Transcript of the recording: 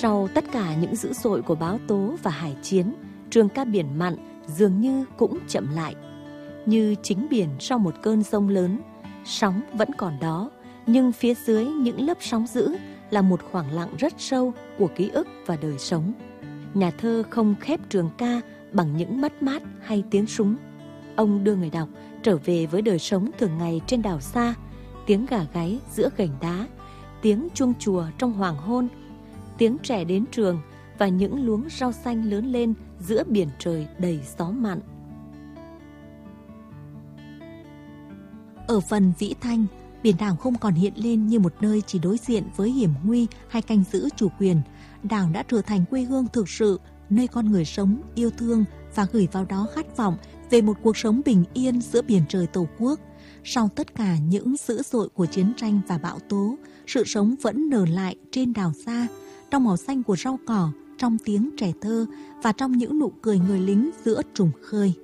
Sau tất cả những dữ dội của bão tố và hải chiến, trường ca biển mặn dường như cũng chậm lại. Như chính biển sau một cơn giông lớn, sóng vẫn còn đó, nhưng phía dưới những lớp sóng dữ là một khoảng lặng rất sâu của ký ức và đời sống. Nhà thơ không khép trường ca bằng những mất mát hay tiếng súng. Ông đưa người đọc trở về với đời sống thường ngày trên đảo xa, tiếng gà gáy giữa gành đá, tiếng chuông chùa trong hoàng hôn, tiếng trẻ đến trường và những luống rau xanh lớn lên giữa biển trời đầy gió mặn. Ở phần vĩ thanh, biển đảo không còn hiện lên như một nơi chỉ đối diện với hiểm nguy hay canh giữ chủ quyền. Đảo đã trở thành quê hương thực sự, nơi con người sống, yêu thương và gửi vào đó khát vọng về một cuộc sống bình yên giữa biển trời Tổ quốc. Sau tất cả những dữ dội của chiến tranh và bão tố, sự sống vẫn nở lại trên đảo xa, trong màu xanh của rau cỏ, trong tiếng trẻ thơ và trong những nụ cười người lính giữa trùng khơi.